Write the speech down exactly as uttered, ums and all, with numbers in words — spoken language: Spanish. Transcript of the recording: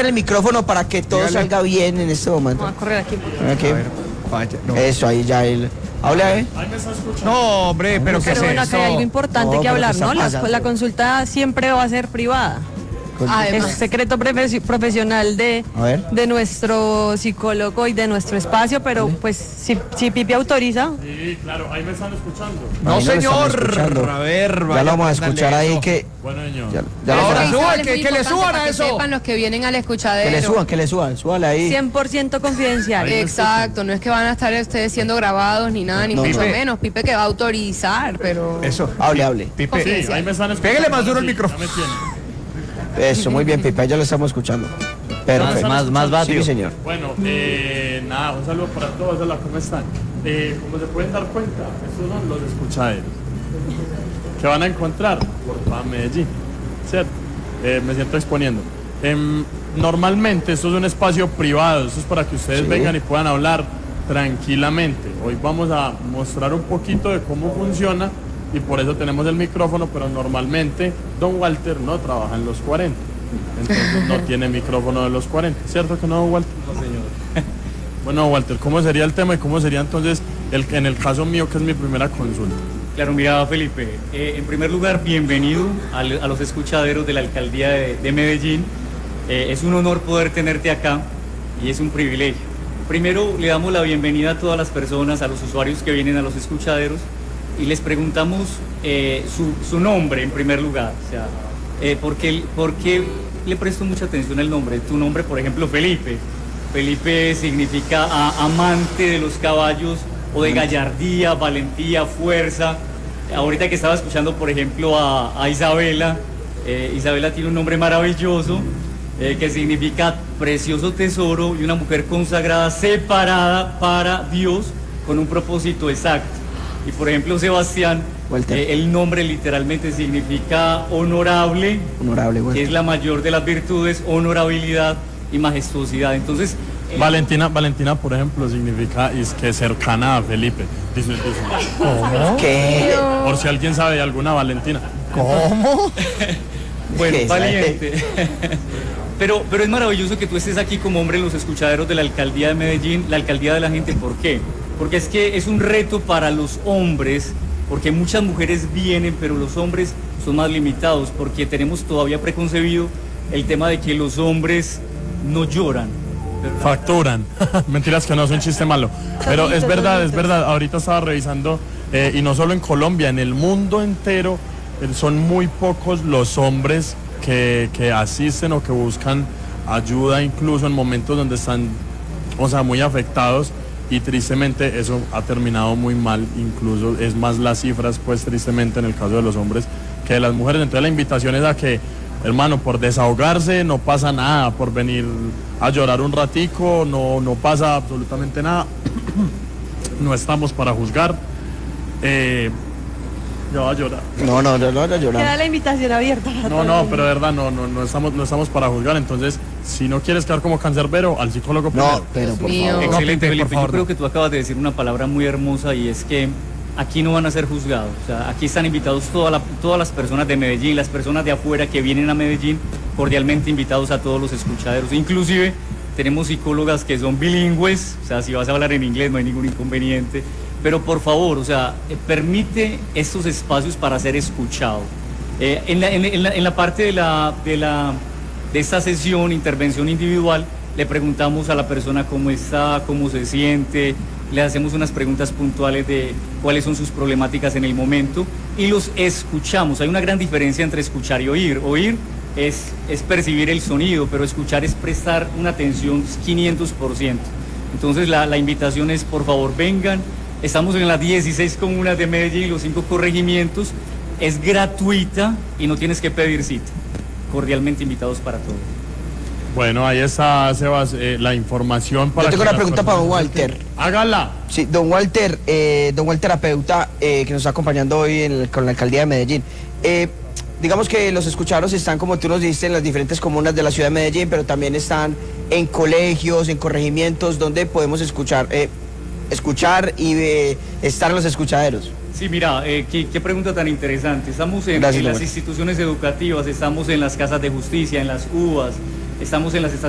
prender el micrófono para que todo Dígale. salga bien en este momento. Vamos a correr aquí. Aquí. A ver, vaya, no. Eso, ahí ya él. Habla, ¿eh? No, hombre, pero ¿qué es Pero bueno, esto? acá hay algo importante No, que pero hablar, ¿qué está ¿no? La, pasando? la consulta siempre va a ser privada. Además. Es secreto profesi- profesional de, A ver. de nuestro psicólogo y de nuestro espacio, pero pues si, si Pipi autoriza. Sí, claro, ahí me están escuchando. No, Ahí no lo estamos señor. escuchando. A ver, Ya vaya, lo vamos a préndale escuchar ahí eso. que... Bueno, señor. Ya, ya Pero lo Ahora eso vamos a- suban, es que- muy que le importante suban a para que eso. sepan los que vienen al Que escuchadero. le suban, que le suban, súbale ahí. cien por ciento confidencial. Exacto, no es que van a estar ustedes siendo grabados ni nada, ni No, mucho no. menos. Pipe que va a autorizar, pero... Eso. Hable, hable. Pipe. Sí, ahí me están escuchando. Pégale más duro el Sí, micrófono. ya me tienen. Eso, muy bien, Pipa, ya lo estamos escuchando. Perfecto. Más- más Sí, señor. Bueno, eh, nada, un saludo para todos. Hola, ¿cómo están? Eh, como se pueden dar cuenta, estos son los escuchaderos que van a encontrar por toda Medellín, ¿cierto? Eh, me siento exponiendo. Em, normalmente esto es un espacio privado, esto es para que ustedes Sí. vengan y puedan hablar tranquilamente. Hoy vamos a mostrar un poquito de cómo funciona y por eso tenemos el micrófono, pero normalmente don Walter no trabaja en los cuarenta. Entonces no tiene micrófono de los cuarenta, ¿cierto que no, don Walter? No, señor. Bueno, Walter, ¿cómo sería el tema y cómo sería entonces el, en el caso mío, que es mi primera consulta? Claro, mira, Felipe, eh, en primer lugar, bienvenido al- a, los escuchaderos de la Alcaldía de, de Medellín. Eh, es un honor poder tenerte acá y es un privilegio. Primero, le damos la bienvenida a todas las personas, a los usuarios que vienen a los escuchaderos y les preguntamos eh, su, su nombre en primer lugar. O sea, eh, porque, porque le presto mucha atención al nombre. Tu nombre, por ejemplo, Felipe. Felipe significa a- amante de los caballos o de gallardía, valentía, fuerza. Ahorita que estaba escuchando, por ejemplo, a, a Isabela, eh, Isabela tiene un nombre maravilloso eh, que significa precioso tesoro y una mujer consagrada, separada para Dios con un propósito exacto. Y por ejemplo, Sebastián, Walter. eh, el nombre literalmente significa honorable, Honorable, que Walter. es la mayor de las virtudes, honorabilidad y majestuosidad. Entonces, eh, Valentina, Valentina, por ejemplo, significa es que cercana a Felipe. Dice, dice, ¿Cómo? ¿Qué? por si alguien sabe de alguna Valentina. ¿Cómo? bueno, ¿Qué? valiente. pero, pero es maravilloso que tú estés aquí como hombre en los escuchaderos de la Alcaldía de Medellín, la Alcaldía de la Gente. ¿Por qué? Porque es que es un reto para los hombres, porque muchas mujeres vienen, pero los hombres son más limitados, porque tenemos todavía preconcebido el tema de que los hombres no lloran. ¿verdad? Facturan. Mentiras que no, es un chiste malo. Pero es verdad, es verdad. Ahorita estaba revisando, eh, y no solo en Colombia, en el mundo entero, eh, son muy pocos los hombres que, que asisten o que buscan ayuda, incluso en momentos donde están, o sea, muy afectados. Y tristemente eso ha terminado muy mal, incluso es más las cifras, pues tristemente en el caso de los hombres que de las mujeres. Entonces la invitación es a que, hermano, por desahogarse no pasa nada, por venir a llorar un ratico no, no pasa absolutamente nada. No estamos para juzgar. Eh, yo voy a llorar. No, no, no, no, no Queda lloramos. la invitación abierta. para No, todo el no, mundo. pero de verdad no, no, no estamos, no estamos para juzgar. Entonces, si no quieres quedar como cancerbero, al psicólogo primero. No, pero por mío. favor. Excelente, No, Pipe, Felipe. por favor, Yo creo no. que tú acabas de decir una palabra muy hermosa y es que aquí no van a ser juzgados. O sea, aquí están invitados toda la- todas las personas de Medellín, las personas de afuera que vienen a Medellín, cordialmente invitados a todos los escuchaderos. Inclusive tenemos psicólogas que son bilingües, o sea, si vas a hablar en inglés no hay ningún inconveniente. Pero por favor, o sea, eh, permite estos espacios para ser escuchado. Eh, en, la, en, en la- en la parte de, la, de, la, de esta sesión, intervención individual, le preguntamos a la persona cómo está, cómo se siente, le hacemos unas preguntas puntuales de cuáles son sus problemáticas en el momento y los escuchamos. Hay una gran diferencia entre escuchar y oír. Oír es, es percibir el sonido, pero escuchar es prestar una atención quinientos por ciento. Entonces la, la invitación es, por favor, vengan. Estamos en las dieciséis comunas de Medellín y los cinco corregimientos. Es gratuita y no tienes que pedir cita. Cordialmente invitados para todos. Bueno, ahí está, Sebas, eh, la información para Yo tengo que una las pregunta para personas- don Walter. Hágala. Sí, don Walter, eh, don Walter terapeuta, eh, que nos está acompañando hoy en el- con la alcaldía de Medellín. Eh, digamos que los escuchados están, como tú nos dijiste, en las diferentes comunas de la ciudad de Medellín, pero también están en colegios, en corregimientos, donde podemos escuchar, eh, escuchar y eh, estar en los escuchaderos. Sí, mira, eh, qué, qué pregunta tan interesante. Estamos en, Gracias, en las Roberto. instituciones educativas, estamos en las casas de justicia, en las U A S, estamos en las estaciones